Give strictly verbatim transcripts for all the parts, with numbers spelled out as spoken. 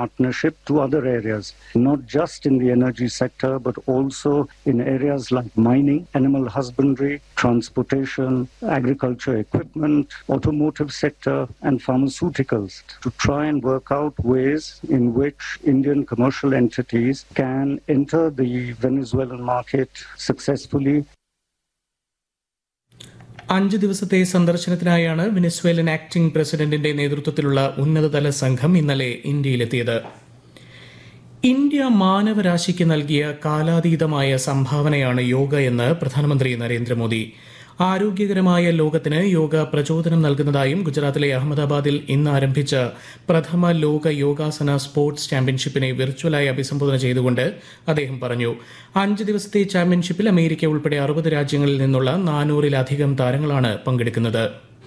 partnership to other areas, not just in the energy sector, but also in areas like mining, animal husbandry, transportation, agriculture equipment, automotive sector, and pharmaceuticals to try and work out ways in which Indian commercial entities can enter the Venezuelan market successfully. അഞ്ച് ദിവസത്തെ സന്ദർശനത്തിനായാണ് Venezuelan acting പ്രസിഡന്റിന്റെ നേതൃത്വത്തിലുള്ള ഉന്നതതല സംഘം ഇന്നലെ ഇന്ത്യയിലെത്തിയത്. India മാനവരാശിക്ക് നൽകിയ കാലാതീതമായ സംഭാവനയാണ് യോഗ എന്ന് പ്രധാനമന്ത്രി നരേന്ദ്രമോദി. ആരോഗ്യകരമായ ലോകത്തിന് യോഗ പ്രചോദനം നൽകുന്നതായും ഗുജറാത്തിലെ അഹമ്മദാബാദിൽ ഇന്ന് ആരംഭിച്ച പ്രഥമ ലോക യോഗാസന സ്പോർട്സ് ചാമ്പ്യൻഷിപ്പിനെ വിർച്വലായി അഭിസംബോധന ചെയ്തുകൊണ്ട് അദ്ദേഹം പറഞ്ഞു. അഞ്ച് ദിവസത്തെ ചാമ്പ്യൻഷിപ്പിൽ അമേരിക്ക ഉൾപ്പെടെ അറുപത് രാജ്യങ്ങളിൽ നിന്നുള്ള നാനൂറിലധികം താരങ്ങളാണ് പങ്കെടുക്കുന്നത്.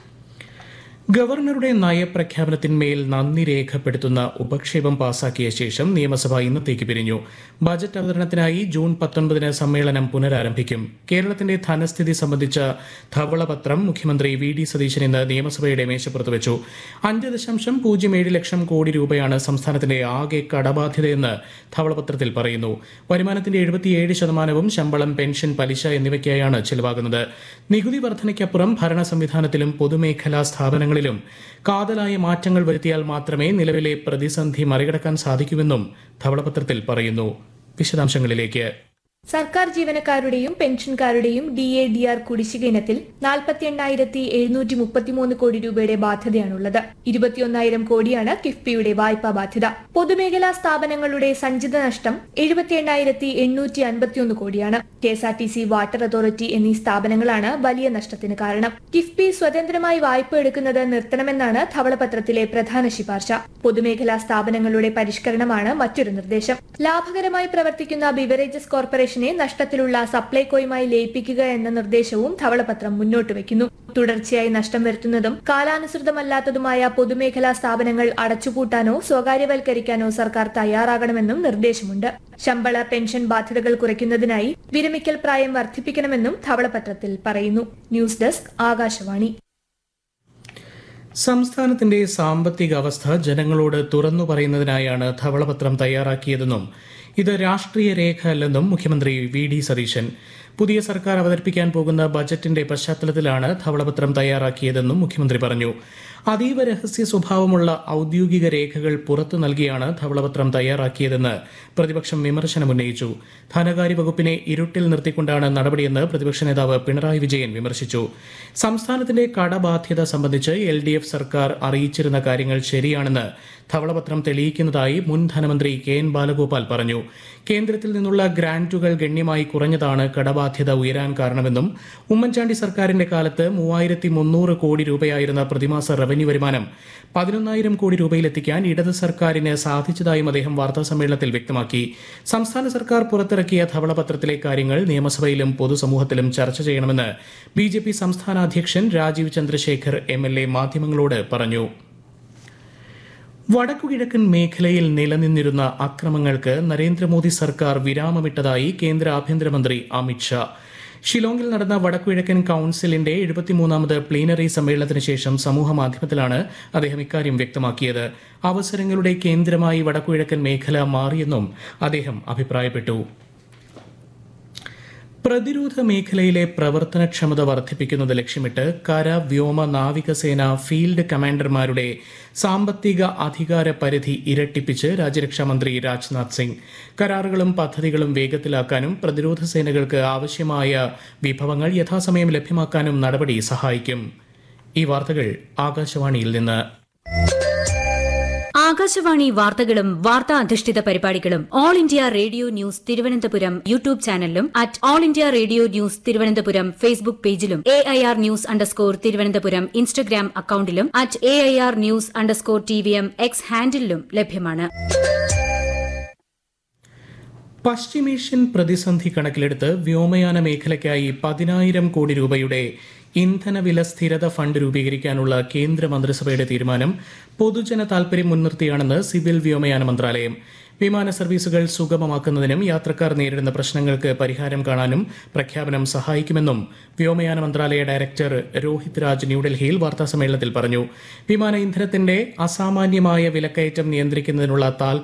ഗവർണറുടെ നയപ്രഖ്യാപനത്തിന്മേൽ നന്ദി രേഖപ്പെടുത്തുന്ന ഉപക്ഷേപം പാസാക്കിയ ശേഷം നിയമസഭ ഇന്നത്തേക്ക് പിരിഞ്ഞു. ബജറ്റ് അവതരണത്തിനായി ജൂൺ പത്തൊൻപതിന് സമ്മേളനം പുനരാരംഭിക്കും. കേരളത്തിന്റെ ധനസ്ഥിതി സംബന്ധിച്ച ധവളപത്രം മുഖ്യമന്ത്രി വി ഡി സതീശൻ ഇന്ന് നിയമസഭയുടെ മേശപ്പുറത്ത് വെച്ചു. അഞ്ച് ദശാംശം പൂജ്യം ഏഴ് ലക്ഷം കോടി രൂപയാണ് സംസ്ഥാനത്തിന്റെ ആകെ കടബാധ്യതയെന്ന് ധവളപത്രത്തിൽ പറയുന്നു. വരുമാനത്തിന്റെ എഴുപത്തിയേഴ് ശതമാനവും ശമ്പളം, പെൻഷൻ, പലിശ എന്നിവയ്ക്കായാണ് ചെലവാകുന്നത്. നികുതി വർധനയ്ക്കപ്പുറം ഭരണ സംവിധാനത്തിലും പൊതുമേഖലാ സ്ഥാപനങ്ങൾ ും കാതലായ മാറ്റങ്ങൾ വരുത്തിയാൽ മാത്രമേ നിലവിലെ പ്രതിസന്ധി മറികടക്കാൻ സാധിക്കൂവെന്നും ധവളപത്രത്തിൽ പറയുന്നു. വിശദാംശങ്ങളിലേക്ക്. സർക്കാർ ജീവനക്കാരുടെയും പെൻഷൻകാരുടെയും ഡി എ ഡി ആർ കുടിശ്ശിക ഇനത്തിൽ നാൽപ്പത്തി എണ്ണായിരത്തി എഴുന്നൂറ്റി മുപ്പത്തിമൂന്ന് കോടി രൂപയുടെ ബാധ്യതയാണുള്ളത്. ഇരുപത്തിയൊന്നായിരം കോടിയാണ് കിഫ്ബിയുടെ വായ്പാ ബാധ്യത. പൊതുമേഖലാ സ്ഥാപനങ്ങളുടെ സഞ്ചിത നഷ്ടം എഴുപത്തി എണ്ണായിരത്തി എണ്ണൂറ്റി അൻപത്തിയൊന്ന് കോടിയാണ്. K S R T C, water authority എന്നീ സ്ഥാപനങ്ങളാണ് വലിയ നഷ്ടത്തിന് കാരണം. കിഫ്ബി സ്വതന്ത്രമായി വായ്പ എടുക്കുന്നത് നിർത്തണമെന്നാണ് ധവളപത്രത്തിലെ പ്രധാന ശുപാർശ. പൊതുമേഖലാ സ്ഥാപനങ്ങളുടെ പരിഷ്കരണമാണ് മറ്റൊരു നിർദ്ദേശം. ലാഭകരമായി പ്രവർത്തിക്കുന്ന ബിവറേജസ് കോർപ്പറേഷൻ നഷ്ടത്തിലുള്ള സപ്ലൈകോയുമായി ലയിപ്പിക്കുക എന്ന നിർദ്ദേശവും ധവളപത്രം മുന്നോട്ട് വയ്ക്കുന്നു. തുടർച്ചയായി നഷ്ടം വരുത്തുന്നതും കാലാനുസൃതമല്ലാത്തതുമായ പൊതുമേഖലാ സ്ഥാപനങ്ങൾ അടച്ചുപൂട്ടാനോ സ്വകാര്യവൽക്കരിക്കാനോ സർക്കാർ തയ്യാറാകണമെന്നും നിർദ്ദേശമുണ്ട്. ശമ്പള, പെൻഷൻ ബാധ്യതകൾ കുറയ്ക്കുന്നതിനായി വിരമിക്കൽ പ്രായം വർദ്ധിപ്പിക്കണമെന്നും ധവളപത്രത്തിൽ പറയുന്നു. News desk, Akashvani. സംസ്ഥാനത്തിന്റെ സാമ്പത്തിക അവസ്ഥ ജനങ്ങളോട് തുറന്നു പറയുന്നതിനായാണ് ധവളപത്രം തയ്യാറാക്കിയതെന്നും ഇത് രാഷ്ട്രീയ രേഖ അല്ലെന്നും മുഖ്യമന്ത്രി വി ഡി സതീശൻ. പുതിയ സർക്കാർ അവതരിപ്പിക്കാൻ പോകുന്ന ബജറ്റിന്റെ പശ്ചാത്തലത്തിലാണ് ധവളപത്രം തയ്യാറാക്കിയതെന്നും മുഖ്യമന്ത്രി പറഞ്ഞു. അതീവ രഹസ്യ സ്വഭാവമുള്ള ഔദ്യോഗിക രേഖകൾ പുറത്തു നൽകിയാണ് ധവളപത്രം തയ്യാറാക്കിയതെന്ന് പ്രതിപക്ഷം വിമർശനമുന്നയിച്ചു. ധനകാര്യ വകുപ്പിനെ ഇരുട്ടിൽ നിർത്തിക്കൊണ്ടാണ് നടപടിയെന്ന് പ്രതിപക്ഷ നേതാവ് പിണറായി വിജയൻ വിമർശിച്ചു. സംസ്ഥാനത്തിന്റെ കടബാധ്യത സംബന്ധിച്ച് എൽ ഡി എഫ് സർക്കാർ അറിയിച്ചിരുന്ന കാര്യങ്ങൾ ശരിയാണെന്ന് ധവളപത്രം തെളിയിക്കുന്നതായി മുൻ ധനമന്ത്രി കെ എൻ ബാലഗോപാൽ പറഞ്ഞു. കേന്ദ്രത്തിൽ നിന്നുള്ള ഗ്രാന്റുകൾ ഗണ്യമായി കുറഞ്ഞതാണ് കടബാധ്യത ഉയരാൻ കാരണമെന്നും ഉമ്മൻചാണ്ടി സർക്കാരിന്റെ കാലത്ത് മൂവായിരത്തി മുന്നൂറ് കോടി രൂപയായിരുന്ന പ്രതിമാസ റവന്യൂ വരുമാനം പതിനൊന്നായിരം കോടി രൂപയിലെത്തിക്കാൻ ഇടത് സർക്കാരിന് സാധിച്ചതായും അദ്ദേഹം വാർത്താസമ്മേളനത്തിൽ വ്യക്തമാക്കി. സംസ്ഥാന സർക്കാർ പുറത്തിറക്കിയ ധവളപത്രത്തിലെ കാര്യങ്ങൾ നിയമസഭയിലും പൊതുസമൂഹത്തിലും ചർച്ച ചെയ്യണമെന്ന് ബി ജെ പി സംസ്ഥാന അധ്യക്ഷൻ Rajeev Chandrasekhar M L A മാധ്യമങ്ങളോട് പറഞ്ഞു. വടക്കുകിഴക്കൻ മേഖലയിൽ നിലനിന്നിരുന്ന അക്രമങ്ങൾക്ക് നരേന്ദ്രമോദി സർക്കാർ വിരാമമിട്ടതായി കേന്ദ്ര ആഭ്യന്തരമന്ത്രി അമിത്ഷാ. ഷിലോങ്ങിൽ നടന്ന വടക്കുകിഴക്കൻ കൌൺസിലിന്റെ എഴുപത്തിമൂന്നാമത് പ്ലീനറി സമ്മേളനത്തിന് ശേഷം സമൂഹമാധ്യമത്തിലാണ് അദ്ദേഹം ഇക്കാര്യം വ്യക്തമാക്കിയത്. അവസരങ്ങളുടെ കേന്ദ്രമായി വടക്കുകിഴക്കൻ മേഖല മാറിയെന്നും അദ്ദേഹം അഭിപ്രായപ്പെട്ടു. പ്രതിരോധ മേഖലയിലെ പ്രവർത്തനക്ഷമത വർദ്ധിപ്പിക്കുന്നത് ലക്ഷ്യമിട്ട് കര, വ്യോമ, നാവികസേന ഫീൽഡ് കമാൻഡർമാരുടെ സാമ്പത്തിക അധികാര പരിധി ഇരട്ടിപ്പിച്ച് രാജ്യരക്ഷാമന്ത്രി രാജ്നാഥ് സിംഗ്. കരാറുകളും പദ്ധതികളും വേഗത്തിലാക്കാനും പ്രതിരോധ സേനകൾക്ക് ആവശ്യമായ വിഭവങ്ങൾ യഥാസമയം ലഭ്യമാക്കാനും നടപടി സഹായിക്കും. ഈ വാർത്തകൾ ആകാശവാണിയിൽ നിന്ന്. ആകാശവാണി വാർത്തകളും വാർത്താ അധിഷ്ഠിത പരിപാടികളും all India radio news Thiruvananthapuram YouTube ചാനലിലും at all India radio news Thiruvananthapuram Facebook പേജിലും A I R news underscore Thiruvananthapuram Instagram അക്കൌണ്ടിലും at A I R news underscore T V M X ഹാൻഡിലും ലഭ്യമാണ്. പശ്ചിമേഷ്യൻ പ്രതിസന്ധി കണക്കിലെടുത്ത് വ്യോമയാന മേഖലയ്ക്കായി പതിനായിരം കോടി രൂപയുടെ ഇന്ധനവില സ്ഥിരത ഫണ്ട് രൂപീകരിക്കാനുള്ള കേന്ദ്ര മന്ത്രിസഭയുടെ തീരുമാനം പൊതുജന താൽപര്യം മുൻനിർത്തിയാണെന്ന് സിവിൽ വ്യോമയാന മന്ത്രാലയം. വിമാന സർവീസുകൾ സുഗമമാക്കുന്നതിനും യാത്രക്കാർ നേരിടുന്ന പ്രശ്നങ്ങൾക്ക് പരിഹാരം കാണാനും പ്രഖ്യാപനം സഹായിക്കുമെന്നും വ്യോമയാന മന്ത്രാലയ ഡയറക്ടർ രോഹിത് രാജ് ന്യൂഡൽഹിയിൽ വാർത്താസമ്മേളനത്തിൽ പറഞ്ഞു. വിമാന ഇന്ധനത്തിന്റെ അസാമാന്യമായ വിലക്കയറ്റം നിയന്ത്രിക്കുന്നതിനുള്ള താൽപര്യം